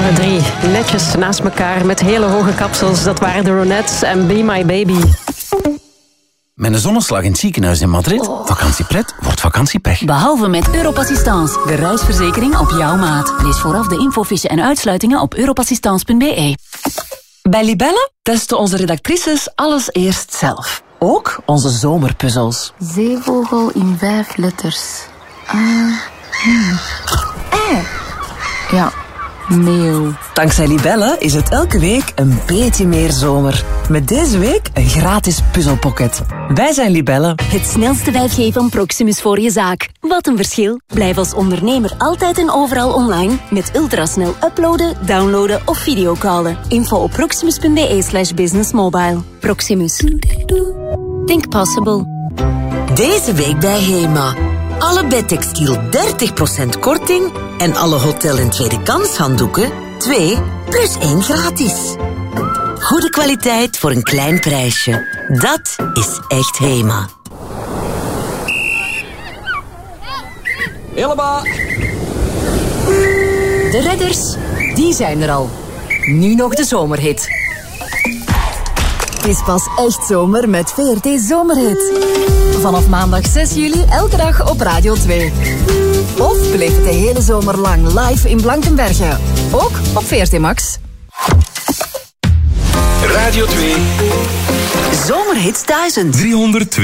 Alle drie netjes naast elkaar met hele hoge kapsels. Dat waren de Ronettes en Be My Baby. Met een zonneslag in het ziekenhuis in Madrid. Vakantiepret wordt vakantiepech. Behalve met Europassistance. De reisverzekering op jouw maat. Lees vooraf de infofiche en uitsluitingen op europassistance.be. Bij Libelle testen onze redactrices alles eerst zelf. Ook onze zomerpuzzels. Zeevogel in 5 letters. Ja, meeuw. Dankzij Libelle is het elke week een beetje meer zomer. Met deze week een gratis puzzelpocket. Wij zijn Libelle. Het snelste 5G van Proximus voor je zaak. Wat een verschil. Blijf als ondernemer altijd en overal online. Met ultrasnel uploaden, downloaden of videocallen. Info op proximus.be/businessmobile. Proximus. Think possible. Deze week bij HEMA. Alle bedtextiel 30% korting en alle hotel- en tweede kans handdoeken 2 plus 1 gratis. Goede kwaliteit voor een klein prijsje. Dat is echt HEMA. Helemaal. De redders, die zijn er al. Nu nog de zomerhit. Het is pas echt zomer met VRT Zomerhit. Vanaf maandag 6 juli elke dag op Radio 2. Of beleef het de hele zomer lang live in Blankenberge. Ook op VRT Max. Radio 2. Zomerhits 1000. 302.